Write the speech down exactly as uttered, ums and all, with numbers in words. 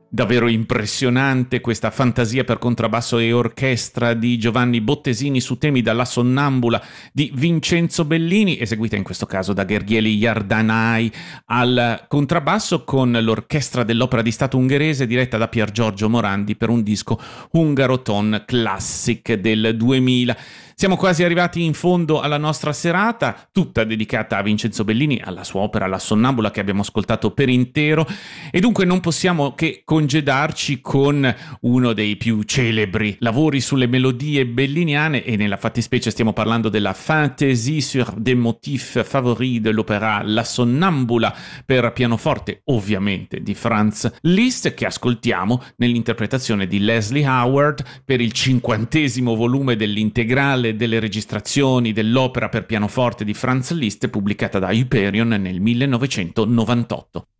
Davvero impressionante questa fantasia per contrabbasso e orchestra di Giovanni Bottesini su temi dalla Sonnambula di Vincenzo Bellini, eseguita in questo caso da Gergely Iardanai al contrabbasso con l'orchestra dell'Opera di Stato ungherese diretta da Pier Giorgio Morandi per un disco Hungaroton Classic del duemila. Siamo quasi arrivati in fondo alla nostra serata, tutta dedicata a Vincenzo Bellini, alla sua opera La Sonnambula che abbiamo ascoltato per intero, e dunque non possiamo che congedarci con uno dei più celebri lavori sulle melodie belliniane, e nella fattispecie stiamo parlando della Fantaisie sur des motifs favoris de l'opéra La Sonnambula per pianoforte, ovviamente di Franz Liszt, che ascoltiamo nell'interpretazione di Leslie Howard per il cinquantesimo volume dell'integrale delle registrazioni dell'opera per pianoforte di Franz Liszt pubblicata da Hyperion nel millenovecentonovantotto.